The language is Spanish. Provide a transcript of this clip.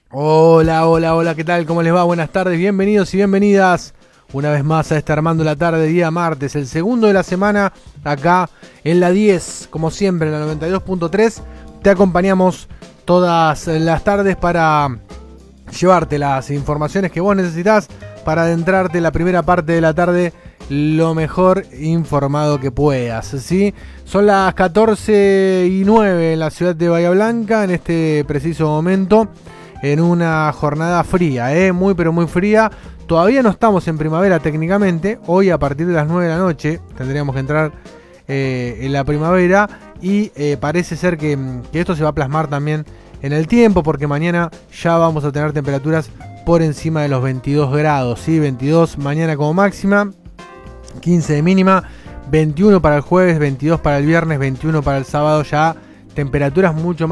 Hola, hola, hola, ¿qué tal? ¿Cómo les va? Buenas tardes, bienvenidos y bienvenidas una vez más a este Armando la Tarde, día martes, el segundo de la semana, acá en la 10, como siempre, en la 92.3. Te acompañamos todas las tardes para llevarte las informaciones que vos necesitas para adentrarte en la primera parte de la tarde lo mejor informado que puedas, ¿sí? Son las 14:09 en la ciudad de Bahía Blanca en este preciso momento, en una jornada fría, muy pero muy fría. Todavía no estamos en primavera técnicamente. Hoy a partir de las 9 de la noche tendríamos que entrar en la primavera y parece ser que esto se va a plasmar también en el tiempo, porque mañana ya vamos a tener temperaturas por encima de los 22 grados, ¿sí? 22 mañana como máxima, 15 de mínima, 21 para el jueves, 22 para el viernes, 21 para el sábado, ya temperaturas mucho más